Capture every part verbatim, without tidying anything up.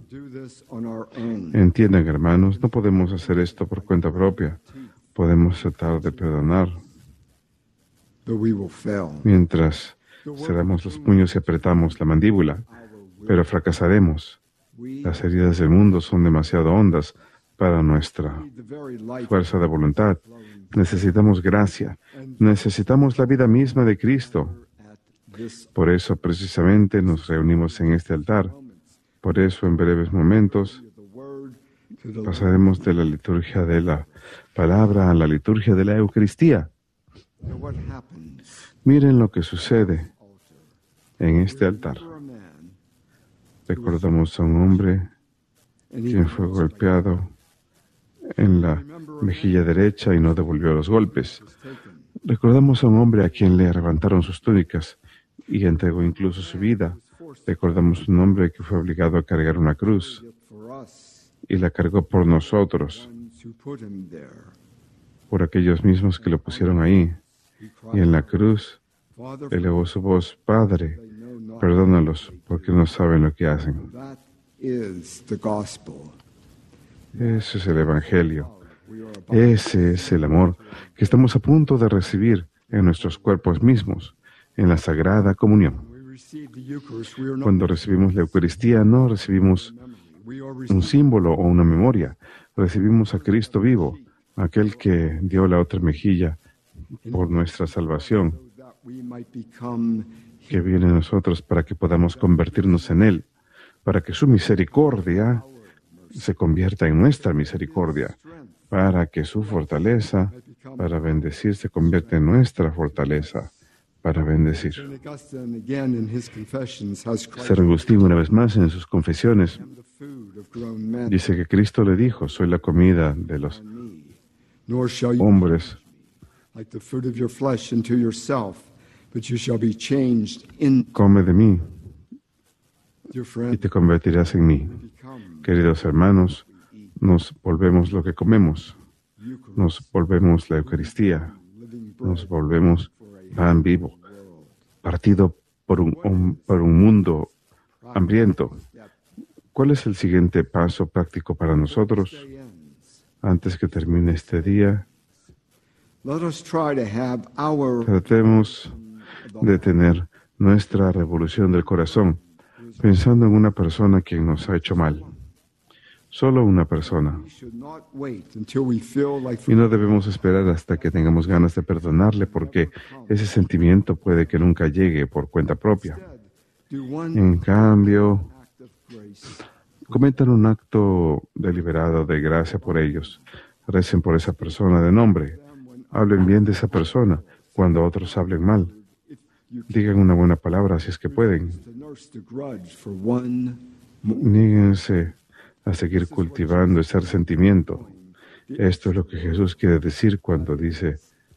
Entiendan, hermanos, no podemos hacer esto por cuenta propia. Podemos tratar de perdonar mientras cerramos los puños y apretamos la mandíbula, pero fracasaremos. Las heridas del mundo son demasiado hondas para nuestra fuerza de voluntad. Necesitamos gracia. Necesitamos la vida misma de Cristo. Por eso, precisamente, nos reunimos en este altar. Por eso, en breves momentos, pasaremos de la liturgia de la palabra a la liturgia de la Eucaristía. Miren lo que sucede en este altar. Recordamos a un hombre quien fue golpeado en la mejilla derecha y no devolvió los golpes. Recordamos a un hombre a quien le arrebataron sus túnicas y entregó incluso su vida. Recordamos a un hombre que fue obligado a cargar una cruz y la cargó por nosotros, por aquellos mismos que lo pusieron ahí. Y en la cruz elevó su voz: Padre, perdónalos porque no saben lo que hacen. Ese es el Evangelio. Ese es el amor que estamos a punto de recibir en nuestros cuerpos mismos, en la Sagrada Comunión. Cuando recibimos la Eucaristía, no recibimos un símbolo o una memoria. Recibimos a Cristo vivo, aquel que dio la otra mejilla por nuestra salvación, que viene a nosotros para que podamos convertirnos en Él, para que su misericordia se convierta en nuestra misericordia, para que su fortaleza para bendecir se convierta en nuestra fortaleza para bendecir. San Agustín, una vez más en sus confesiones, dice que Cristo le dijo: soy la comida de los hombres. Come de mí y te convertirás en mí. Queridos hermanos, nos volvemos lo que comemos. Nos volvemos la Eucaristía. Nos volvemos pan vivo, partido por un, un, por un mundo hambriento. ¿Cuál es el siguiente paso práctico para nosotros? Antes que termine este día, tratemos de tener nuestra revolución del corazón, pensando en una persona quien nos ha hecho mal. Solo una persona. Y no debemos esperar hasta que tengamos ganas de perdonarle, porque ese sentimiento puede que nunca llegue por cuenta propia. En cambio, cometan un acto deliberado de gracia por ellos. Recen por esa persona de nombre. Hablen bien de esa persona cuando otros hablen mal. Digan una buena palabra si es que pueden. Níguense a seguir cultivando ese resentimiento. Esto es lo que Jesús quiere decir cuando dice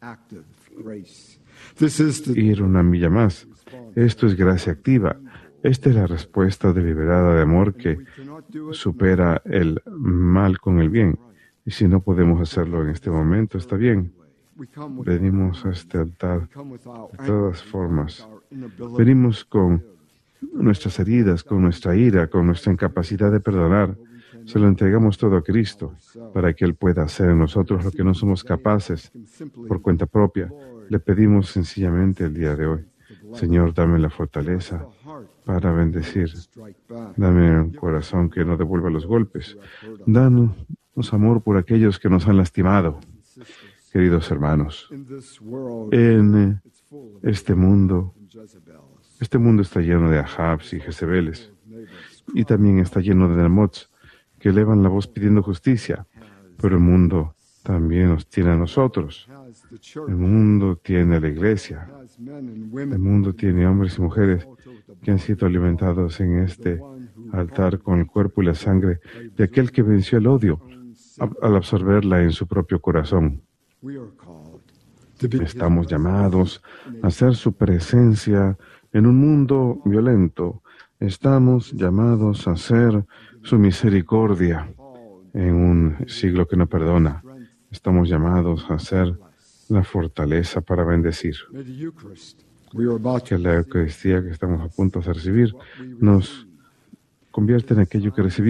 ir una milla más. Esto es gracia activa. Esta es la respuesta deliberada de amor que supera el mal con el bien. Y si no podemos hacerlo en este momento, está bien. Venimos a este altar de todas formas. Venimos con nuestras heridas, con nuestra ira, con nuestra incapacidad de perdonar. Se lo entregamos todo a Cristo para que Él pueda hacer en nosotros lo que no somos capaces por cuenta propia. Le pedimos sencillamente el día de hoy: Señor, dame la fortaleza para bendecir. Dame un corazón que no devuelva los golpes. Danos amor por aquellos que nos han lastimado. Queridos hermanos, en este mundo, este mundo está lleno de Ahabs y Jezebeles, y también está lleno de Namots que elevan la voz pidiendo justicia, pero el mundo también nos tiene a nosotros. El mundo tiene a la iglesia. El mundo tiene hombres y mujeres que han sido alimentados en este altar con el cuerpo y la sangre de aquel que venció el odio al absorberla en su propio corazón. Estamos llamados a hacer su presencia en un mundo violento. Estamos llamados a hacer su misericordia en un siglo que no perdona. Estamos llamados a hacer la fortaleza para bendecir. Que la Eucaristía que estamos a punto de recibir nos convierta en aquello que recibimos.